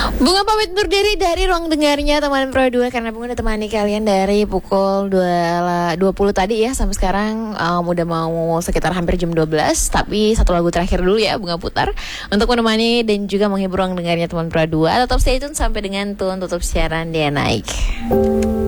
Bunga pamit undur diri dari ruang dengarnya teman Pro 2 karena Bunga udah temani kalian dari pukul 20 tadi ya sampai sekarang udah mau sekitar hampir jam 12. Tapi satu lagu terakhir dulu ya Bunga putar untuk menemani dan juga menghibur ruang dengarnya teman Pro 2. Tetap stay tune sampai dengan tutup siaran dia naik.